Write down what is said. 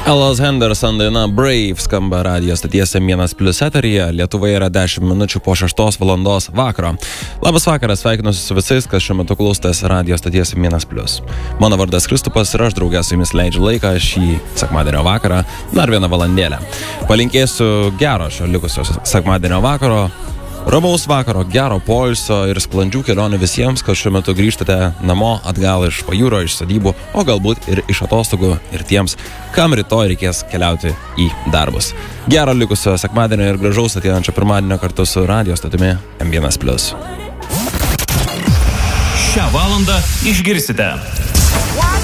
Elas Henderson daina Brave skamba radijo stoties M1+ eteryje. Lietuvoje yra 10 minučių po 6 valandos vakaro. Labas vakaras, sveikinuosi su visais, kas šiuo metu klausotės radijo stoties M1+. Mano vardas Kristupas ir aš draugės su jumis leidžiu laiką šį sekmadienio vakarą dar vieną valandėlę. Palinkėsiu gero šio likusio sekmadienio vakaro, ramaus vakaro, gero poilsio ir sklandžių kelionių visiems, kas šiuo metu grįžtate namo atgal iš pajūro, iš sodybų, o galbūt ir iš atostogų ir tiems, kam rytoj reikės keliauti į darbus. Gero likusio sekmadienio ir gražaus ateinančio pirmadienio kartu su radijo stotimi M1+. Šią valandą išgirsite.